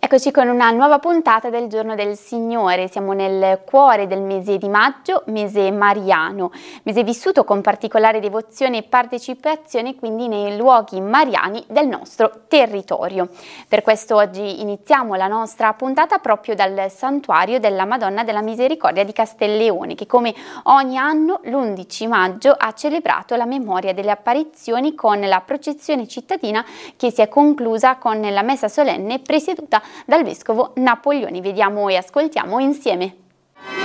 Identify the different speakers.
Speaker 1: Eccoci con una nuova puntata del Giorno del Signore. Siamo nel cuore del mese di maggio, mese mariano, mese vissuto con particolare devozione e partecipazione quindi nei luoghi mariani del nostro territorio. Per questo oggi iniziamo la nostra puntata proprio dal santuario della Madonna della Misericordia di Castelleone, che come ogni anno l'11 maggio ha celebrato la memoria delle apparizioni con la processione cittadina che si è conclusa con la messa solenne presieduta dal vescovo Napoglioni. Vediamo e ascoltiamo insieme.